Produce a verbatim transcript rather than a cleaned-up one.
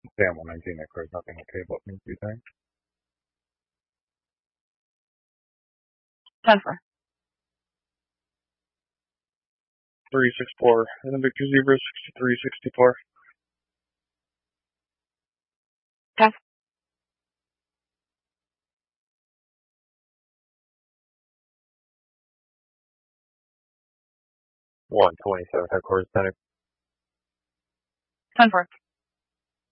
Damn, one nineteen, that crew's nothing okay about me, do you think? ten four. three six four, and then Victor Zebra sixty-three sixty-four. Pass. one twenty-seven, headquarters center. ten four.